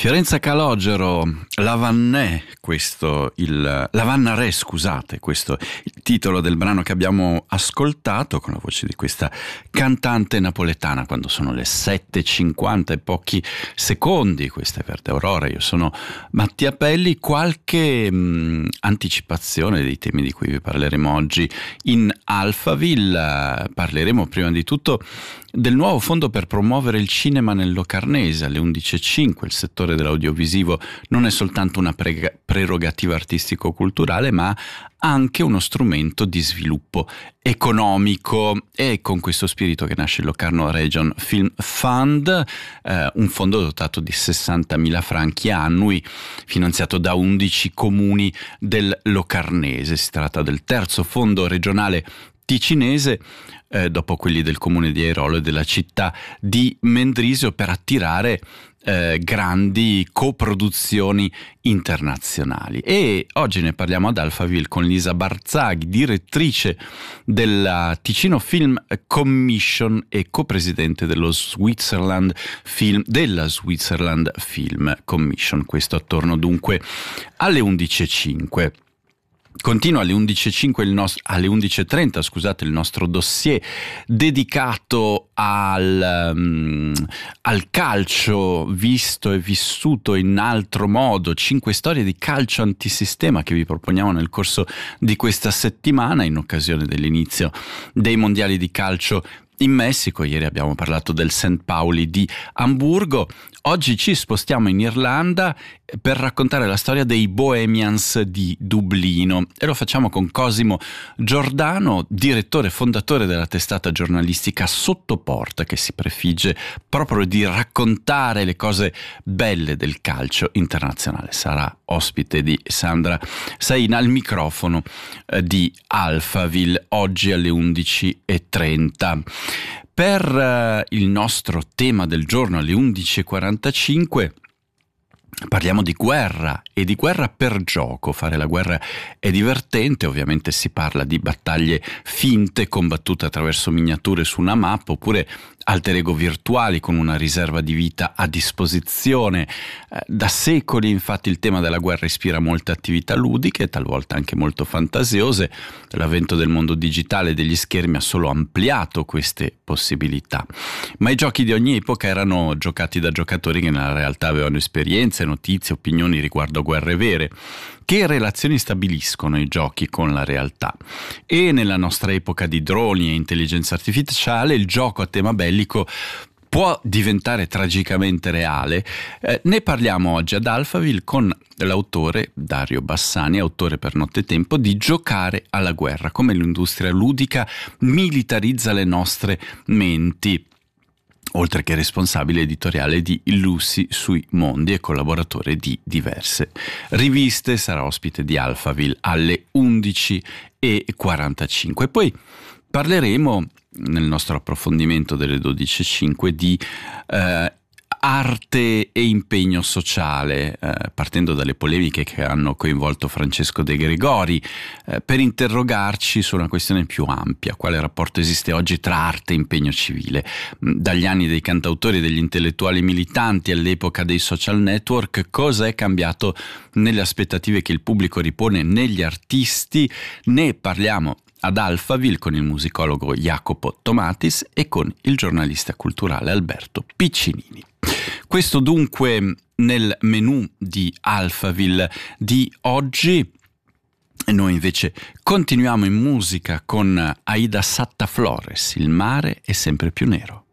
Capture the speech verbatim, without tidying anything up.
Fiorenza Calogero, Lavannè, questo il Lavannare, scusate, questo il titolo del brano che abbiamo ascoltato con la voce di questa cantante napoletana quando sono le sette e cinquanta e pochi secondi. Questa è Verde Aurora, io sono Mattia Pelli. Qualche mh, anticipazione dei temi di cui vi parleremo oggi in Alphaville. Parleremo prima di tutto del nuovo fondo per promuovere il cinema nel Locarnese alle undici e cinque. Il settore dell'audiovisivo non è soltanto una pre- prerogativa artistico-culturale, ma anche uno strumento di sviluppo economico. E con questo spirito che nasce il Locarno Region Film Fund, eh, un fondo dotato di sessantamila franchi annui, finanziato da undici comuni del Locarnese. Si tratta del terzo fondo regionale ticinese, eh, dopo quelli del comune di Airolo e della città di Mendrisio, per attirare eh, grandi coproduzioni internazionali. E oggi ne parliamo ad Alphaville con Lisa Barzaghi, direttrice della Ticino Film Commission e copresidente dello Switzerland Film, della Switzerland Film Commission. Questo attorno dunque alle undici e cinque. Continua alle undici e cinque il nostro, alle undici e trenta, scusate, il nostro dossier dedicato al, um, al calcio visto e vissuto in altro modo. Cinque storie di calcio antisistema che vi proponiamo nel corso di questa settimana in occasione dell'inizio dei mondiali di calcio in Messico. Ieri abbiamo parlato del Saint Pauli di Amburgo. Oggi ci spostiamo in Irlanda per raccontare la storia dei Bohemians di Dublino e lo facciamo con Cosimo Giordano, direttore e fondatore della testata giornalistica Sottoporta, che si prefigge proprio di raccontare le cose belle del calcio internazionale. Sarà ospite di Sandra Saina al microfono eh, di Alphaville oggi alle undici e trenta. Per uh, il nostro tema del giorno alle undici e quarantacinque parliamo di guerra e di guerra per gioco. Fare la guerra è divertente, ovviamente si parla di battaglie finte combattute attraverso miniature su una mappa oppure alter ego virtuali con una riserva di vita a disposizione. Eh, da secoli infatti il tema della guerra ispira molte attività ludiche, talvolta anche molto fantasiose. L'avvento del mondo digitale e degli schermi ha solo ampliato queste possibilità, ma i giochi di ogni epoca erano giocati da giocatori che nella realtà avevano esperienze, notizie, opinioni riguardo guerre vere. Che relazioni stabiliscono i giochi con la realtà? E nella nostra epoca di droni e intelligenza artificiale il gioco a tema bellico può diventare tragicamente reale. Eh, ne parliamo oggi ad Alphaville con l'autore Dario Bassani, autore per Nottetempo di Giocare alla guerra, come l'industria ludica militarizza le nostre menti, oltre che responsabile editoriale di Lucy sui mondi e collaboratore di diverse riviste. Sarà ospite di Alphaville alle undici e quarantacinque. Poi parleremo nel nostro approfondimento delle dodici e cinque di eh, arte e impegno sociale, eh, partendo dalle polemiche che hanno coinvolto Francesco De Gregori, eh, per interrogarci su una questione più ampia: quale rapporto esiste oggi tra arte e impegno civile? Dagli anni dei cantautori e degli intellettuali militanti all'epoca dei social network, cosa è cambiato nelle aspettative che il pubblico ripone negli artisti? Ne parliamo ad Alphaville con il musicologo Jacopo Tomatis e con il giornalista culturale Alberto Piccinini. Questo dunque nel menù di Alphaville di oggi. E noi invece continuiamo in musica con Aida Satta Flores, Il mare è sempre più nero.